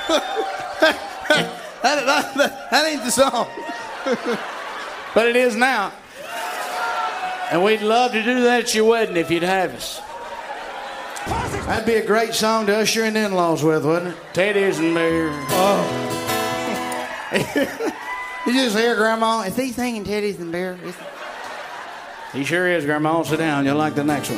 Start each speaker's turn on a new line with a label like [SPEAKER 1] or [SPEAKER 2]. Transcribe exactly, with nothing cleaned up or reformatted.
[SPEAKER 1] that, that, that, that ain't the song.
[SPEAKER 2] But it is now. And we'd love to do that at your wedding if you'd have us.
[SPEAKER 1] That'd be a great song to usher in the in-laws with, wouldn't it?
[SPEAKER 2] Teddy's and beer.
[SPEAKER 1] Oh. You just hear Grandma, is he singing Teddy's and beer?
[SPEAKER 2] He sure is, Grandma. Sit down. You'll like the next one.